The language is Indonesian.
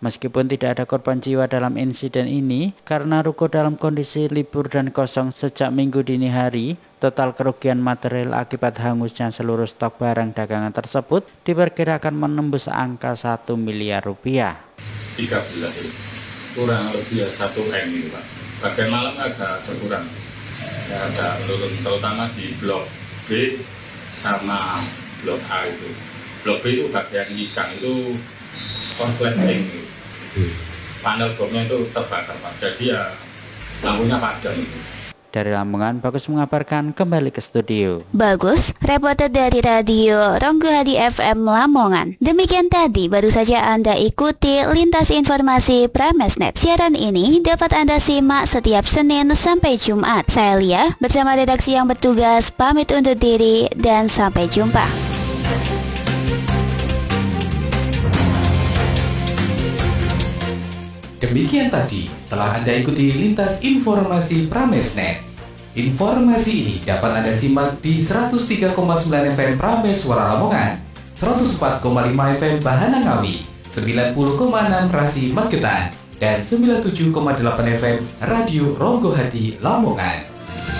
Meskipun tidak ada korban jiwa dalam insiden ini, karena ruko dalam kondisi libur dan kosong sejak Minggu dini hari, total kerugian material akibat hangusnya seluruh stok barang dagangan tersebut diperkirakan menembus angka 1 miliar rupiah. 13 itu, kurang lebih 1 M itu Pak. Bagian malam agak berkurang, ya, agak menurun, terutama di blok B sama blok A itu. Blok B itu bagian ikan itu konsleting, panel bomnya itu terbakar Pak, jadi ya lampunya padam itu. Dari Lamongan, Bagus mengabarkan, kembali ke studio. Bagus, reporter dari Radio Ronggo Hadi FM Lamongan. Demikian tadi baru saja Anda ikuti lintas informasi Pramesnet. Siaran ini dapat Anda simak setiap Senin sampai Jumat. Saya Lia bersama redaksi yang bertugas pamit undur diri dan sampai jumpa. Demikian tadi telah Anda ikuti lintas informasi Pramesnet. Informasi ini dapat Anda simak di 103,9 FM Prames Suara Lamongan, 104,5 FM Bahana Ngawi, 90,6 Rasi Magetan, dan 97,8 FM Radio Ronggo Hadi Lamongan.